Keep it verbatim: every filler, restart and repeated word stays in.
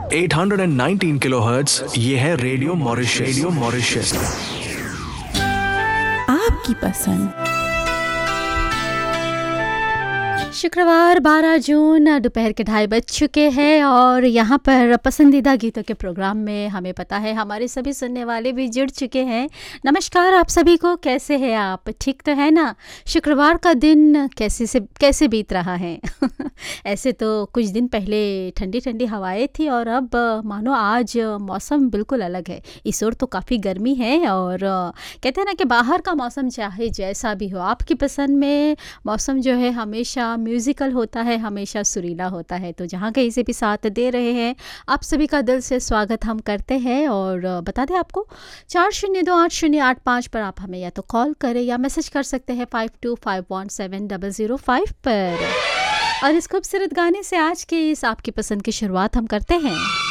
आठ सौ उन्नीस किलोहर्ट्ज, ये है रेडियो मॉरिशस। रेडियो मॉरिशस आपकी पसंद। शुक्रवार बारह जून दोपहर के ढाई बज चुके हैं और यहाँ पर पसंदीदा गीतों के प्रोग्राम में हमें पता है हमारे सभी सुनने वाले भी जुड़ चुके हैं। नमस्कार आप सभी को, कैसे हैं आप? ठीक तो है ना? शुक्रवार का दिन कैसे से कैसे बीत रहा है? ऐसे तो कुछ दिन पहले ठंडी ठंडी हवाएं थी और अब मानो आज मौसम बिल्कुल अलग है। इस ओर तो काफ़ी गर्मी है और कहते हैं ना कि बाहर का मौसम चाहे जैसा भी हो, आपकी पसंद में मौसम जो है हमेशा म्यूज़िकल होता है, हमेशा सुरीला होता है। तो जहाँ कहीं से भी साथ दे रहे हैं, आप सभी का दिल से स्वागत हम करते हैं। और बता दें आपको, चार शून्य दो आठ शून्य आठ पाँच पर आप हमें या तो कॉल करें या मैसेज कर सकते हैं five to five one seven double zero five पर। और इस खूबसूरत गाने से आज के इस आपकी पसंद की शुरुआत हम करते हैं।